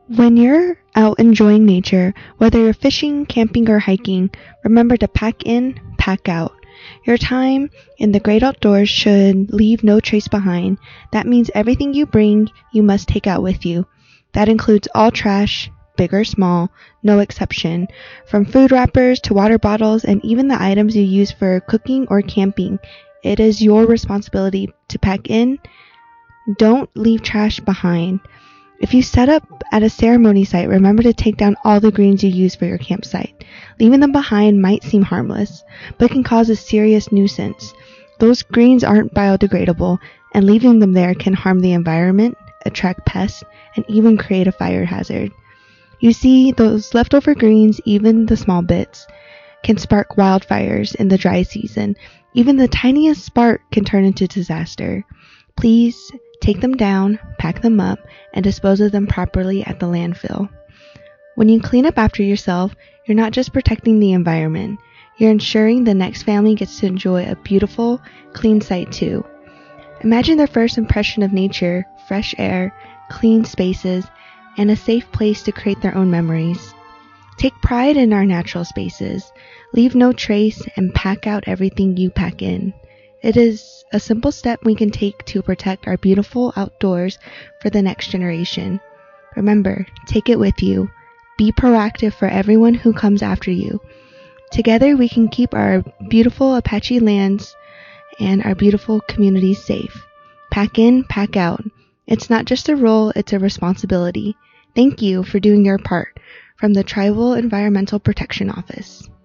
When you're out enjoying nature, whether you're fishing, camping, or hiking, remember to pack in, pack out. Your time in the great outdoors should leave no trace behind. That means everything you bring, you must take out with you. That includes all trash, big or small, no exception, from food wrappers to water bottles and even the items you use for cooking or camping. It is your responsibility to pack in. Don't leave trash behind. If you set up at a ceremony site, remember to take down all the greens you use for your campsite. Leaving them behind might seem harmless, but can cause a serious nuisance. Those greens aren't biodegradable, and leaving them there can harm the environment, attract pests, and even create a fire hazard. You see, those leftover greens, even the small bits, can spark wildfires in the dry season. Even the tiniest spark can turn into disaster. Please take them down, pack them up, and dispose of them properly at the landfill. When you clean up after yourself, you're not just protecting the environment, you're ensuring the next family gets to enjoy a beautiful, clean site too. Imagine their first impression of nature, fresh air, clean spaces, and a safe place to create their own memories. Take pride in our natural spaces. Leave no trace and pack out everything you pack in. It is a simple step we can take to protect our beautiful outdoors for the next generation. Remember, take it with you. Be proactive for everyone who comes after you. Together we can keep our beautiful Apache lands and our beautiful communities safe. Pack in, pack out. It's not just a role, it's a responsibility. Thank you for doing your part. From the Tribal Environmental Protection Office.